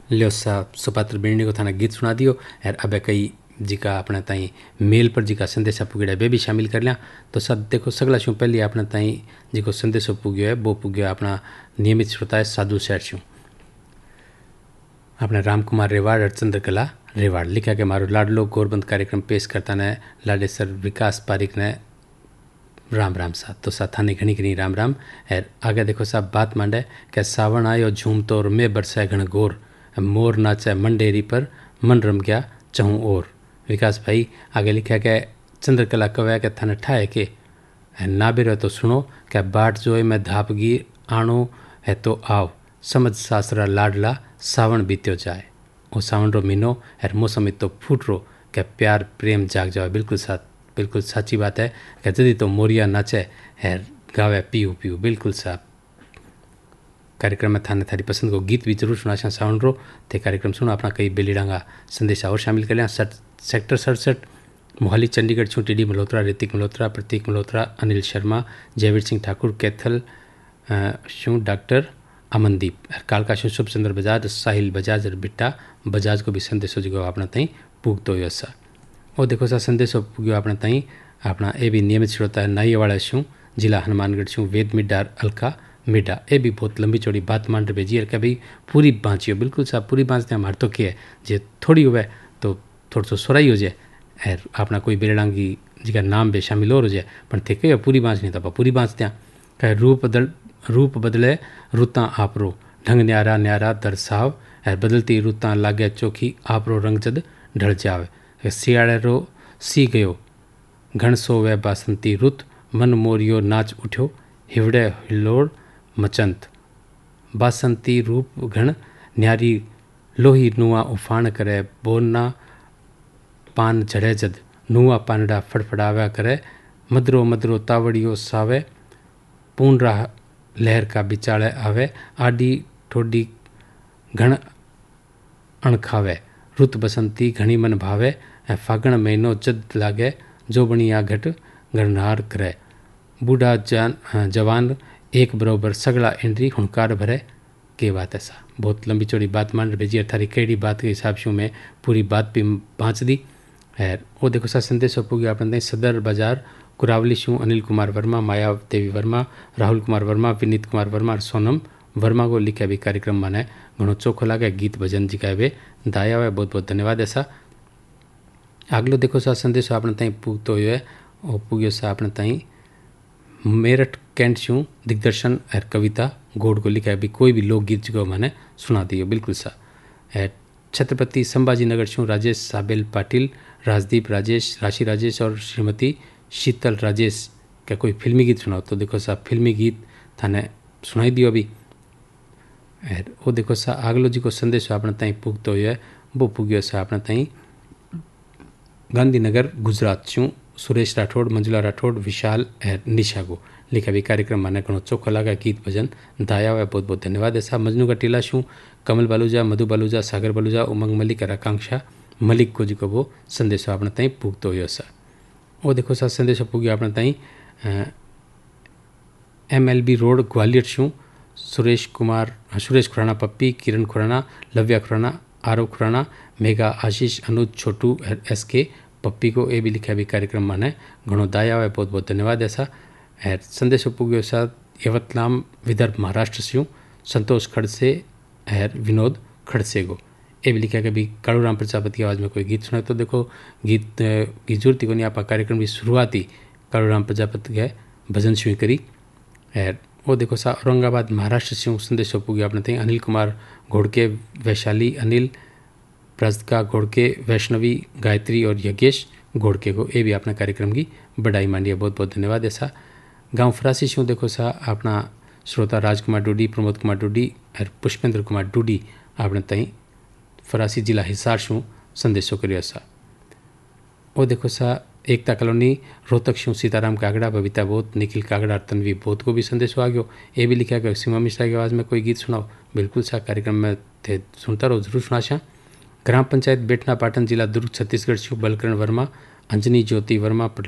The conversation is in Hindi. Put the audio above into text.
लियो साहब सुपात्र बिरणी को थाना गीत सुना दियो। और अब कई जिका अपने ताई मेल पर जिका संदेशा पुगड़ा वे भी शामिल कर लिया। तो सब देखो सगला शू पहले अपने ताई जिको संदेशो पुग्यो है वो पुग्यो अपना नियमित श्रोता है साधु शहर शू अपने रामकुमार रेवाड़ और चंद्रकला रेवाड़ लिखा के मारो लाडलो गोरबंद कार्यक्रम पेश करता ने लाडे सर विकास पारिक ने राम राम साहब। तो साथ थाने घनी घनी राम राम। है आगे देखो साहब बात मांडे कि सावन आयो झूमतो और मैं बरसाए घन गोर मोर नाचे मंडेरी पर मन रम गया चहूँ और। विकास भाई आगे लिखा के चंद्रकला कवया के थाने ठाए के ना भी रहे तो सुनो क्या बाट जो है मैं धापगी आणो है तो आओ समझ सासरा लाडला सावन बीत्यो जाए। वो सावन रो महीनो है मौसम तो फूट रो क्या प्यार प्रेम जाग जाए। बिल्कुल साची बात है कि जदी तो मोरिया नाचे है गावे पीऊ पीऊ। बिल्कुल साहब कार्यक्रम में थाने थारी पसंद को गीत भी जरूर सुना सावन रो ते कार्यक्रम सुनो अपना कई बेलीडांगा संदेशा और शामिल कर लिया। सेक्टर 67 मोहाली चंडीगढ़ छू टीडी मल्होत्रा ऋतिक मल्होत्रा प्रतीक मल्होत्रा अनिल शर्मा जयवीर सिंह ठाकुर कैथल शू डॉक्टर अमनदीप कालका शू शुभ चंद्र बजाज साहिल बजाज और बिट्टा बजाज को भी संदेशो जो अपना तई पुगतो यो सा। और देखो सा संदेशो पुग्यो अपना तई अपना ए भी नियमित श्रोता है नाईवाड़ा शू जिला हनुमानगढ़ शू वेद मिड्डा अलका मिड्डा ए भी बहुत लंबी चौड़ी बात मान भेजी है कि भाई पूरी बाँचियो। बिल्कुल साहब पूरी बाँचते हमारे तो क्या है जे थोड़ी हुए तो थोड़ा सो सोराई हो जाए है अपना कोई बेरडांगी जिका नाम भी शामिल हो जाए पर थे कह पूरी बाँच नहीं था पूरी बाँचते कह रूप बदले रुता आपरो ढंग न्यारा न्यारा दरसाव है बदलती रुता लागे चोखी आपरो रंग जद ढल जावे सियाड़े रो सी गयो घण सोवे बासंती रुत मन मोरियो नाच उठ्यो हिवड़े हिलोड़ मचंत बासंती रूप घण न्यारी लोही नुआ उफान करे बोना पान झड़े जद नुआ पानड़ा फड़फड़ाव्या करे मदरो मदरो तावड़ियो सावे पूनरा लहर का बिचाड़े आवे आडी ठोडी घण अणखावे रुत बसंती घणी मन भावे फागण महीनो जद लागे जो बणिया घट गरनार करे बूढ़ा जवान एक बरोबर सगड़ा एंड्री हुनकार भरे के बात ऐसा। बहुत लंबी चौड़ी बात मान भेजी अर्थारी कई बात के हिसाब से मैं पूरी बात भी बाँच दी है। वो देखो सा संदेश पुग्यो अपने सदर बाजार कुरावली शू अनिल कुमार वर्मा माया देवी वर्मा राहुल कुमार वर्मा विनीत कुमार वर्मा और सोनम वर्मा को लिखे भी कार्यक्रम माने घणो चोखो लागे गीत भजन जिका वे दाया हुए बहुत बहुत धन्यवाद ऐसा। अगलो देखो सा संदेश अपने ताई पुगतो है और पुग्यो सा अपने ताई मेरठ कैंट शू दिग्दर्शन और कविता गोड को लिखा है भी कोई भी लोकगीत जो मैंने सुना दियो। बिल्कुल सा छत्रपति संभाजी नगर शू राजेश साबेल पाटिल राजदीप राजेश राशि राजेश और श्रीमती शीतल राजेश का कोई फिल्मी गीत सुनाओ। तो देखो सा फिल्मी गीत थाने सुनाई दियो अभी। वो देखो सा आगलो जी को संदेश अपने ताई पुगतो है वो पुग्यो सा अपने ताई गांधीनगर गुजरात शू सुरेश राठौड़ मंजुला राठौड़ विशाल निशा को लिखा भी कार्यक्रम माने घणो चोखो लगा गीत भजन दाया हुआ बहुत बहुत धन्यवाद ऐसा। मजनू का टीला शू कमल बालूजा मधु बालूजा सागर बालूजा उमंग मलिक और आकांक्षा मलिक को जी को वो संदेश अपने ताई पुगतो हो सा। वो देखो सा संदेश पुग्यो अपने ताई MLB रोड ग्वालियर शू सुरेश खुराना पप्पी किरण खुराना लव्या खुराना आरव खुराना मेघा आशीष अनुज छोटू SK पप्पी को ए भी लिखा भी कार्यक्रम माने घणो दाया हुआ बहुत बहुत धन्यवाद ऐसा है। संदेश पुग्यो सा यवतलाम विदर्भ महाराष्ट्र से संतोष खड़से है विनोद खड़से को ए भी लिखा कि भी कालूराम प्रजापति की आवाज़ में कोई गीत सुना। तो देखो गीत की जरूरत को नहीं आप कार्यक्रम की शुरुआती कालूराम प्रजापति के भजन शुरू करी है। वो देखो सा औरंगाबाद महाराष्ट्र से संदेश पुग्यो अपने थे अनिल कुमार घोड़के वैशाली अनिल प्रजका घोड़के वैष्णवी गायत्री और यज्ञेश घोड़के को ए भी अपना कार्यक्रम की बढ़ाई मांडिया बहुत बहुत धन्यवाद ऐसा। गांव फरासी शू देखो सा अपना श्रोता राजकुमार डूडी प्रमोद कुमार डूडी और पुष्पेंद्र कुमार डूडी अपने तई फरासी जिला हिसार शू संदेशों करियो सा। वो देखो सा एकता कॉलोनी रोहतक शू सीताराम कागड़ा बबीता बोध निखिल कागड़ा और तन्वी बोध को भी संदेश आ गयो। ये भी लिखा गया सीमा मिश्रा की आवाज़ में कोई गीत सुनाओ। बिल्कुल सा कार्यक्रम में थे सुनता रहो जरूर सुना। ग्राम पंचायत बेटना पाटन जिला दुर्ग छत्तीसगढ़ शू बलकरण वर्मा अंजनी ज्योति वर्मा